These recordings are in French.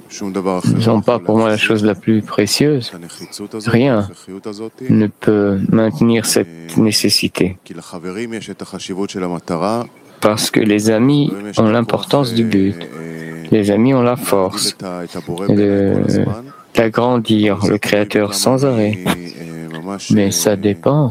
ne sont pas pour moi la chose la plus précieuse. Rien ne peut maintenir cette nécessité. Parce que les amis ont l'importance du but. Les amis ont la force d'agrandir le Créateur sans arrêt. Mais ça dépend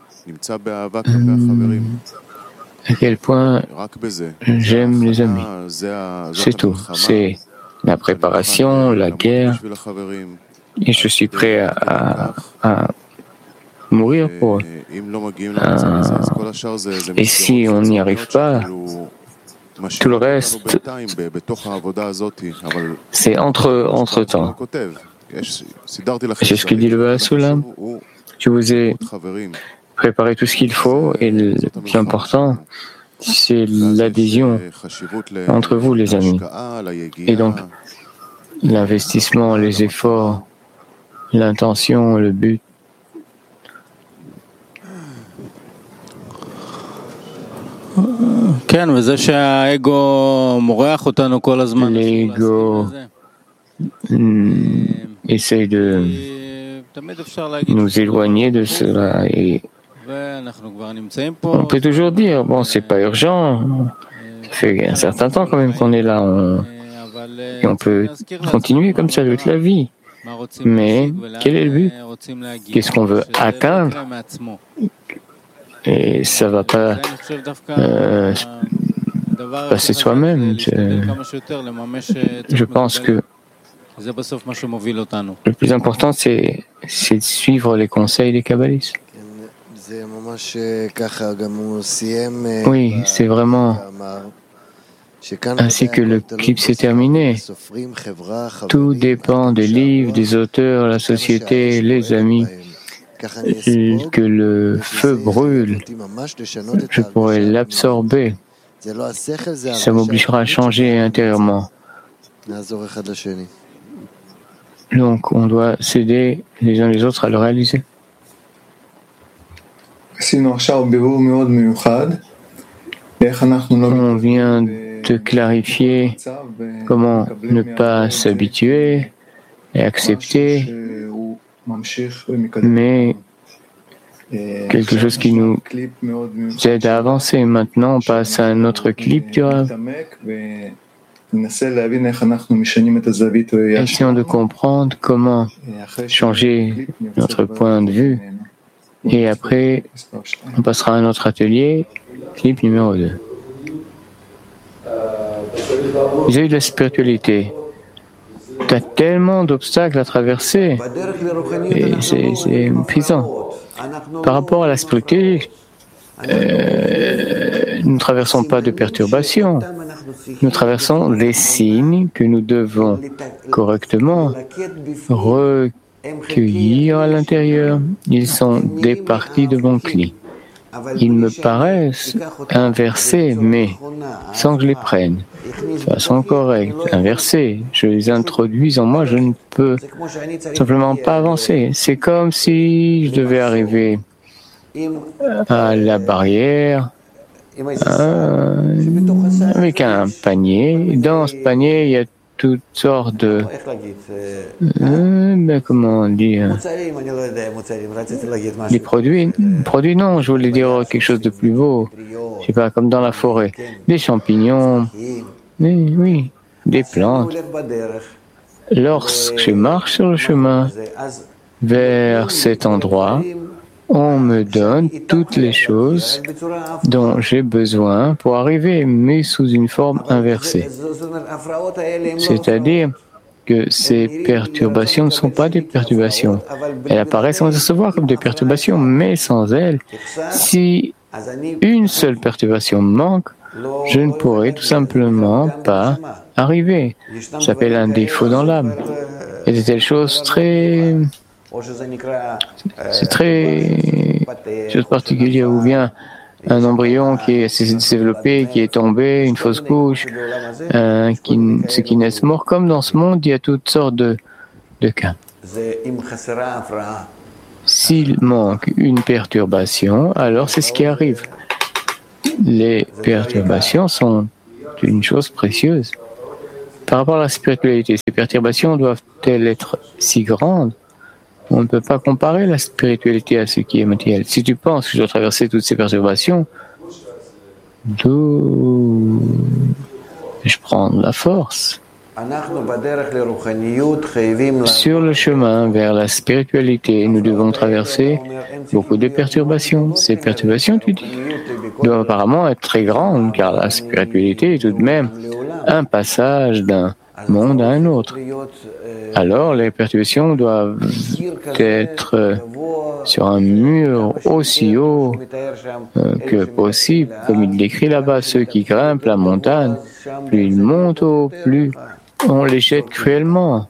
à quel point j'aime les amis. C'est tout. C'est la préparation, la guerre. Et je suis prêt à mourir pour eux. Et si on n'y arrive pas, tout le reste, c'est entre-temps. C'est ce que dit le Baal Soulam. Je vous ai préparé tout ce qu'il faut et le plus important, c'est l'adhésion entre vous, les amis. Et donc, l'investissement, les efforts, l'intention, le but. L'ego essaye de nous éloigner de cela et on peut toujours dire, bon, c'est pas urgent, ça fait un certain temps quand même qu'on est là, et on peut continuer comme ça toute la vie. Mais quel est le but? Qu'est-ce qu'on veut atteindre? Et ça va pas passer de soi-même. Je pense que le plus important, c'est de suivre les conseils des kabbalistes. Oui, c'est vraiment ainsi que le clip s'est terminé. Tout dépend des livres, des auteurs, la société, les amis. Que le feu brûle, je pourrais l'absorber. Ça m'obligera à changer intérieurement. Donc, on doit s'aider les uns les autres à le réaliser. On vient de clarifier comment ne pas s'habituer et accepter, mais quelque chose qui nous aide à avancer. Maintenant, on passe à un autre clip du Rav. Essayons de comprendre comment changer notre point de vue. Et après, on passera à un autre atelier, clip numéro 2. Vis-à-vis de la spiritualité, tu as tellement d'obstacles à traverser, et c'est épuisant. Par rapport à la spiritualité, nous ne traversons pas de perturbations. Nous traversons des signes que nous devons correctement recueillir à l'intérieur. Ils sont des parties de mon cli. Ils me paraissent inversés, mais sans que je les prenne de façon correcte, inversés. Je les introduis en moi, je ne peux simplement pas avancer. C'est comme si je devais arriver à la barrière avec un panier. Dans ce panier, il y a toutes sortes de... comment on dit des produits. Produits, non, je voulais dire quelque chose de plus beau. Je sais pas, comme dans la forêt. Des champignons, oui, des plantes. Lorsque je marche sur le chemin vers cet endroit, on me donne toutes les choses dont j'ai besoin pour arriver, mais sous une forme inversée. C'est-à-dire que ces perturbations ne sont pas des perturbations. Elles apparaissent sans se voir comme des perturbations, mais sans elles, si une seule perturbation manque, je ne pourrai tout simplement pas arriver. Ça s'appelle un défaut dans l'âme. Et de telles choses c'est très chose particulière, ou bien un embryon qui s'est développé, qui est tombé, une fausse couche, ce qui naissent morts. Comme dans ce monde, il y a toutes sortes de cas. S'il manque une perturbation, alors c'est ce qui arrive. Les perturbations sont une chose précieuse. Par rapport à la spiritualité, ces perturbations doivent-elles être si grandes? On ne peut pas comparer la spiritualité à ce qui est matériel. Si tu penses que je dois traverser toutes ces perturbations, d'où je prends de la force? Sur le chemin vers la spiritualité, nous devons traverser beaucoup de perturbations. Ces perturbations, tu dis, doivent apparemment être très grandes, car la spiritualité est tout de même un passage d'un monde à un autre. Alors, les perturbations doivent être sur un mur aussi haut que possible, comme il décrit là-bas, ceux qui grimpent la montagne, plus ils montent haut, plus on les jette cruellement.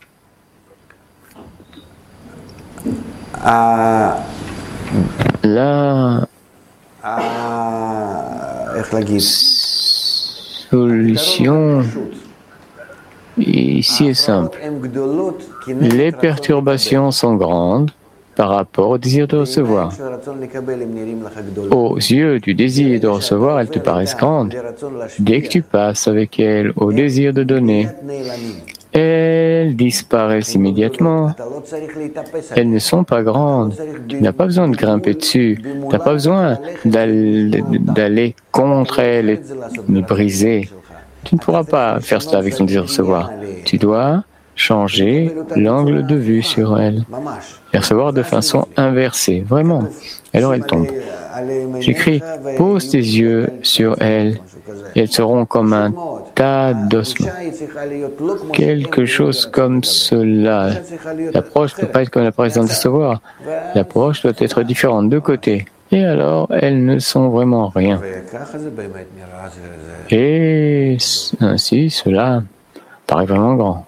La solution ici est simple. Les perturbations sont grandes par rapport au désir de recevoir. Aux yeux du désir de recevoir, elles te paraissent grandes. Dès que tu passes avec elles au désir de donner, elles disparaissent immédiatement. Elles ne sont pas grandes. Tu n'as pas besoin de grimper dessus. Tu n'as pas besoin d'aller contre elles et les briser. Tu ne pourras pas faire cela avec ton désir de recevoir. Tu dois changer l'angle de vue sur elles. Les recevoir de façon inversée, vraiment. Alors elles tombent. J'écris, pose tes yeux sur elles. Et elles seront comme un tas d'ossements. Quelque chose comme cela. L'approche ne peut pas être comme l'approche d'un recevoir. L'approche doit être différente de côté. Et alors, elles ne sont vraiment rien. Et ainsi, cela paraît vraiment grand.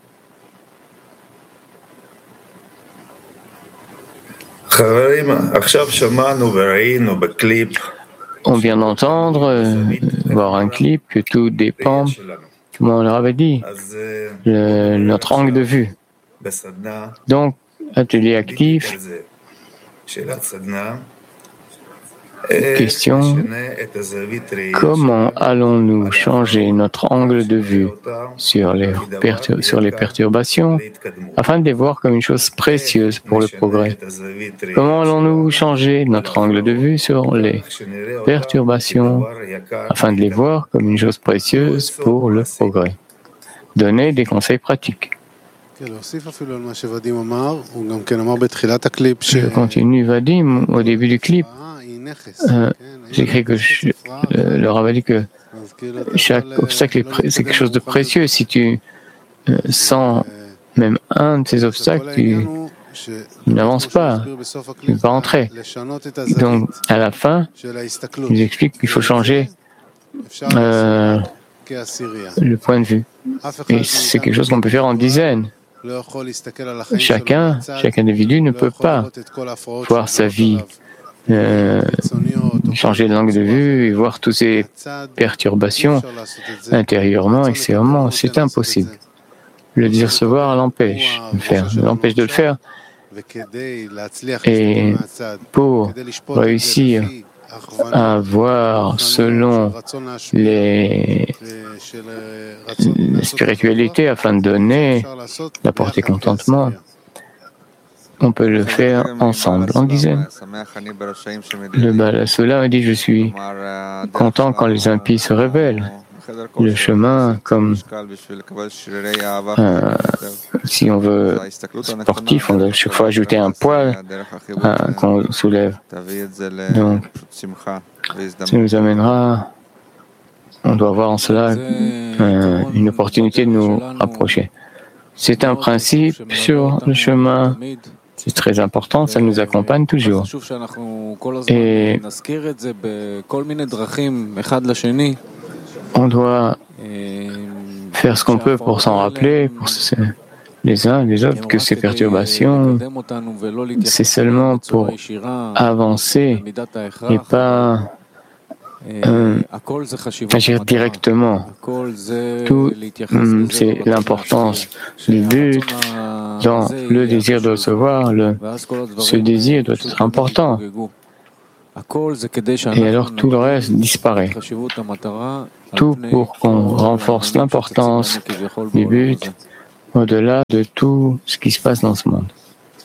On vient d'entendre, voir un clip, que tout dépend, comme on leur avait dit, notre angle de vue. Donc, atelier actif. Question, comment allons-nous changer notre angle de vue sur les perturbations afin de les voir comme une chose précieuse pour le progrès? Comment allons-nous changer notre angle de vue sur les perturbations afin de les voir comme une chose précieuse pour le progrès? Donnez des conseils pratiques. Je continue, Vadim, au début du clip. J'écris que le Rav a dit que chaque obstacle c'est quelque chose de précieux. Si tu sens même un de ces obstacles, tu n'avances pas, tu ne peux pas entrer. Donc, à la fin, ils expliquent qu'il faut changer le point de vue. Et c'est quelque chose qu'on peut faire en dizaines. Chaque individu ne peut pas voir sa vie, changer de langue de vue et voir toutes ces perturbations intérieurement, extérieurement. C'est impossible. Le désir se voir l'empêche de le faire. Et pour réussir à voir selon les spiritualités afin de donner, d'apporter contentement, on peut le faire ensemble, en dizaines. Le Balasula a dit, je suis content quand les impies se révèlent. Le chemin, comme si on veut sportif, on doit chaque fois ajouter un poids qu'on soulève. Donc, ça nous amènera, on doit voir en cela une opportunité de nous rapprocher. C'est un principe sur le chemin. C'est très important, ça nous accompagne toujours. Et on doit faire ce qu'on peut pour s'en rappeler, pour les uns et les autres, que ces perturbations, c'est seulement pour avancer et pas agir directement. Tout, c'est l'importance du but dans le désir de recevoir. Ce désir doit être important. Et alors tout le reste disparaît. Tout pour qu'on renforce l'importance du but au-delà de tout ce qui se passe dans ce monde.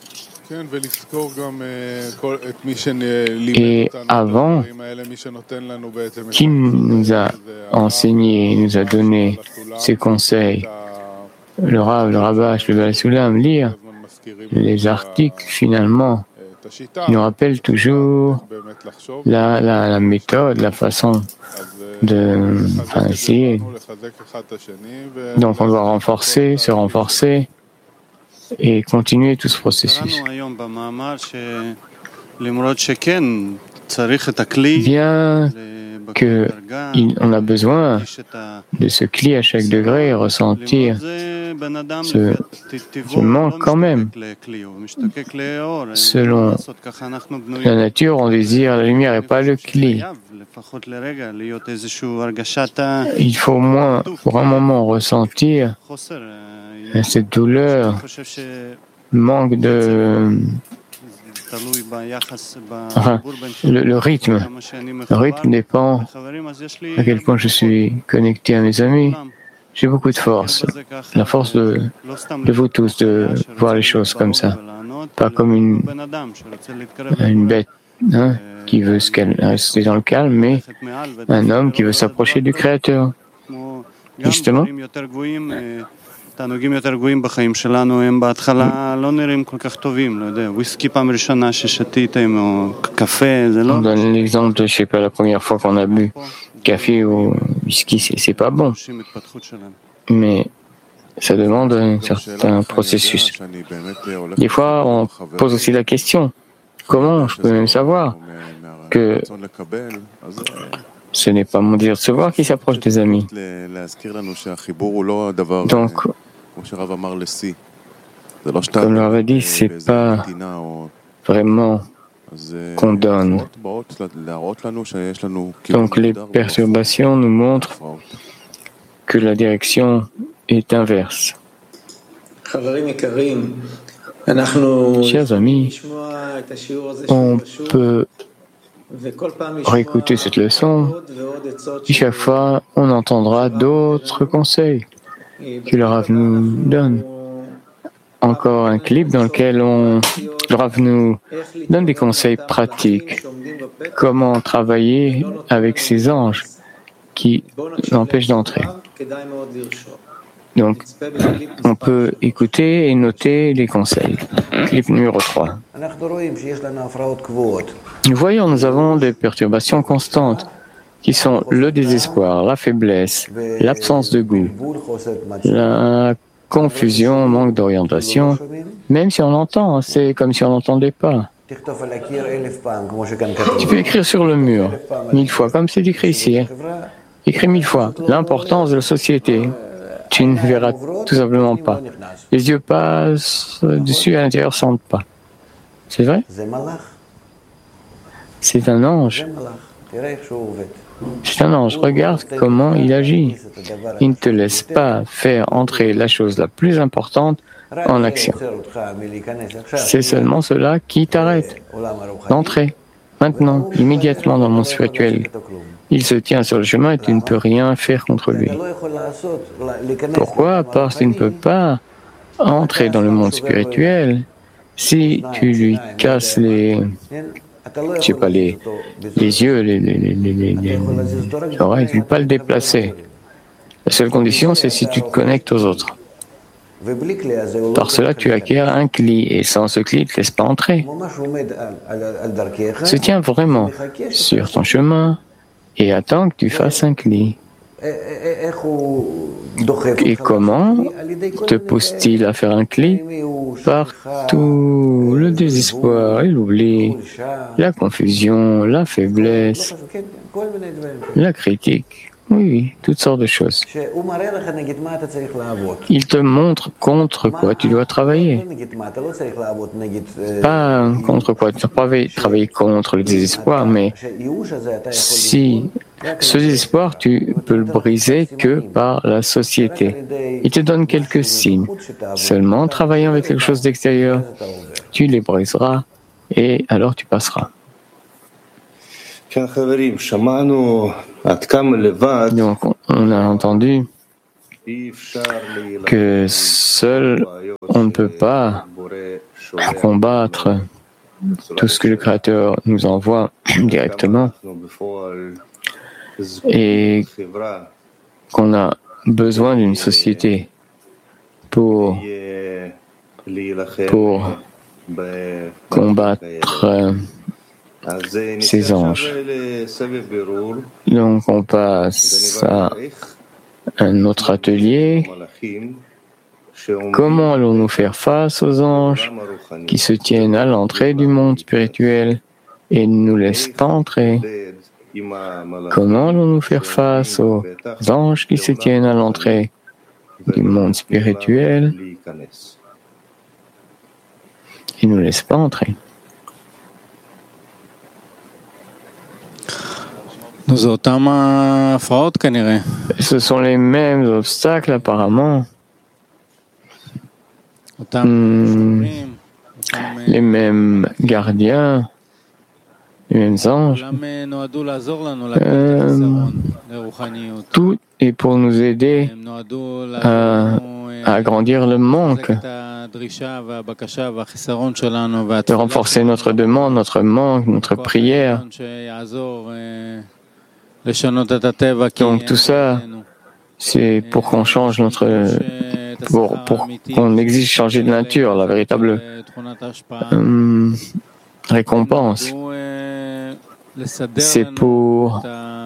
Et avant, qui nous a enseigné, nous a donné ces conseils? Le Rav, le Rabash, le Baal Soulam, lire les articles finalement qui nous rappellent toujours la méthode, la façon de essayer. Donc on doit renforcer, se renforcer et continuer tout ce processus. Bien qu'on a besoin de ce cli à chaque degré, ressentir ce manque quand même. Selon la nature, on désire la lumière et pas le cli. Il faut au moins, pour un moment, ressentir cette douleur, manque de... Enfin, le rythme. Le rythme dépend à quel point je suis connecté à mes amis. J'ai beaucoup de force. La force de vous tous, de voir les choses comme ça. Pas comme une bête qui veut rester dans le calme, mais un homme qui veut s'approcher du Créateur. Justement. Dans l'exemple de, je sais pas, la première fois qu'on a bu café ou whisky, c'est pas bon. Mais ça demande un certain processus. Des fois, on pose aussi la question, comment je peux même savoir que ce n'est pas mon désir de se voir qui s'approche des amis. Donc, comme le Rav a dit, c'est pas vraiment qu'on donne. Donc les perturbations nous montrent que la direction est inverse. Chers amis, on peut réécouter cette leçon et chaque fois on entendra d'autres conseils que le Rav nous donne. Encore un clip dans lequel le Rav nous donne des conseils pratiques. Comment travailler avec ces anges qui l'empêchent d'entrer. Donc, on peut écouter et noter les conseils. Clip numéro 3. Nous voyons, nous avons des perturbations constantes qui sont le désespoir, la faiblesse, l'absence de goût, la confusion, manque d'orientation. Même si on entend, c'est comme si on n'entendait pas. Tu peux écrire sur le mur 1000 fois, comme c'est écrit ici. Écris 1000 fois l'importance de la société. Tu ne verras tout simplement pas. Les yeux passent dessus, à l'intérieur, ne sentent pas. C'est vrai? C'est un ange. C'est un ange. Regarde comment il agit. Il ne te laisse pas faire entrer la chose la plus importante en action. C'est seulement cela qui t'arrête d'entrer. Maintenant, immédiatement dans le monde spirituel. Il se tient sur le chemin et tu ne peux rien faire contre lui. Pourquoi? Parce que tu ne peux pas entrer dans le monde spirituel si tu lui casses les yeux, les oreilles, tu ne peux pas le déplacer. La seule condition, c'est si tu te connectes aux autres. Par cela, tu acquiers un cli, et sans ce cli, il ne te laisse pas entrer. Se tient vraiment sur ton chemin et attend que tu fasses un cli. Et comment te pousse-t-il à faire un cli? Par tout le désespoir et l'oubli, la confusion, la faiblesse, la critique. Oui, toutes sortes de choses. Il te montre contre quoi tu dois travailler. Pas contre quoi tu dois travailler contre le désespoir, mais si ce désespoir, tu peux le briser que par la société. Il te donne quelques signes. Seulement en travaillant avec quelque chose d'extérieur, tu les briseras et alors tu passeras. Donc, on a entendu que seul on ne peut pas combattre tout ce que le Créateur nous envoie directement et qu'on a besoin d'une société pour combattre ces anges. Donc on passe à un autre atelier. Comment allons-nous faire face aux anges qui se tiennent à l'entrée du monde spirituel et ne nous laissent pas entrer? Comment allons-nous faire face aux anges qui se tiennent à l'entrée du monde spirituel et ne nous laissent pas entrer? Ce sont les mêmes obstacles apparemment. Les mêmes gardiens, les mêmes anges. Tout est pour nous aider à agrandir le manque, de renforcer notre demande, notre manque, notre prière. Donc tout ça, c'est pour qu'on change pour qu'on exige changer de nature, la véritable récompense. C'est pour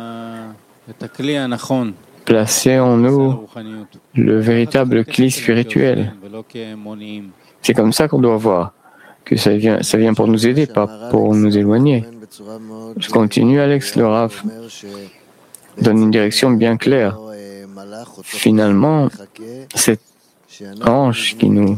placer en nous le véritable cli spirituel. C'est comme ça qu'on doit voir que ça vient pour nous aider, pas pour nous éloigner. Je continue, Alex. Le Rav donne une direction bien claire. Finalement, cet ange qui nous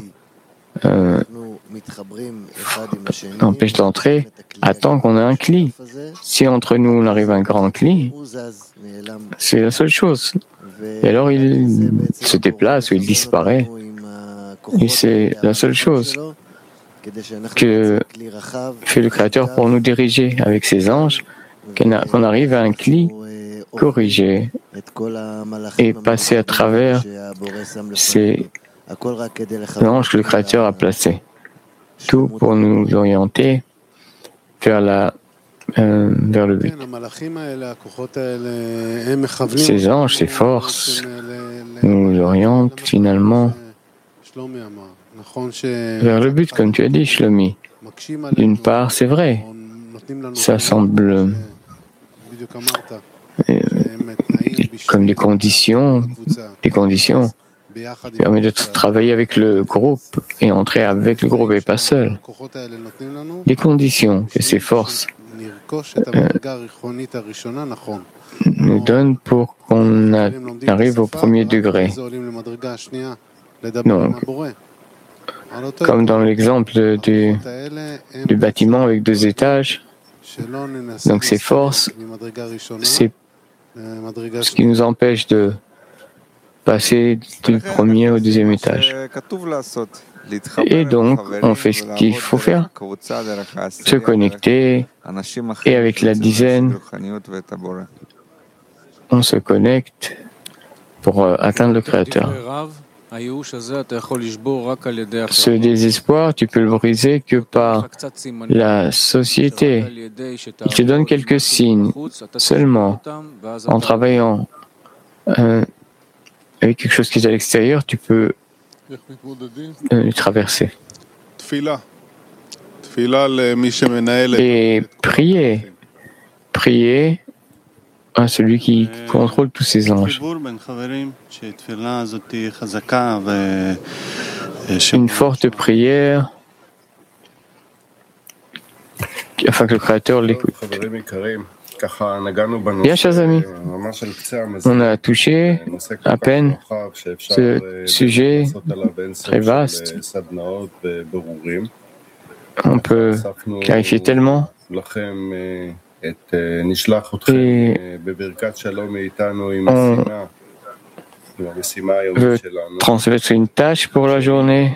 empêche d'entrer attend qu'on ait un cli. Si entre nous on arrive à un grand cli, c'est la seule chose. Et alors il se déplace ou il disparaît. Et c'est la seule chose que fait le Créateur pour nous diriger avec ses anges, qu'on arrive à un cli corrigé et passer à travers ces anges que le Créateur a placés. Tout pour nous orienter vers le but. Ces anges, ces forces nous orientent finalement vers le but, comme tu as dit, Shlomi. D'une part, c'est vrai, ça semble comme des conditions qui permettent de travailler avec le groupe et entrer avec le groupe et pas seul. Des conditions que ces forces nous donnent pour qu'on arrive au premier degré. Donc, comme dans l'exemple du bâtiment avec 2 étages, donc ces forces, c'est ce qui nous empêche de passer du premier au 2e étage. Et donc, on fait ce qu'il faut faire, se connecter, et avec la dizaine, on se connecte pour atteindre le Créateur. Ce désespoir, tu peux le briser que par la société. Il te donne quelques signes seulement. En travaillant avec quelque chose qui est à l'extérieur, tu peux le traverser. Et prier à celui qui contrôle tous ces anges. Une forte prière afin que le Créateur l'écoute. Bien, chers amis, on a touché à peine ce sujet très vaste. On peut clarifier tellement. Et on veut transmettre une tâche pour la journée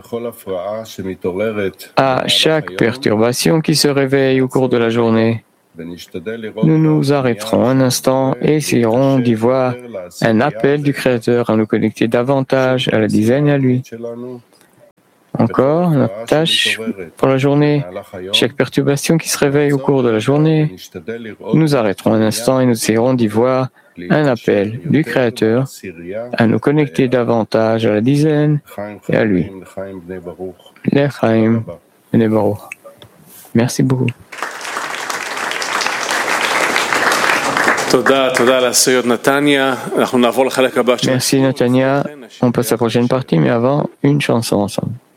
à chaque perturbation qui se réveille au cours de la journée. Nous nous arrêterons un instant et essayerons d'y voir un appel du Créateur à nous connecter davantage à la dizaine et à lui. Encore, notre tâche pour la journée, chaque perturbation qui se réveille au cours de la journée, nous arrêterons un instant et nous essayerons d'y voir un appel du Créateur à nous connecter davantage à la dizaine et à lui. L'Echaim Bnei Baruch. Merci beaucoup. Merci Natania. On passe à la prochaine partie, mais avant, une chanson ensemble.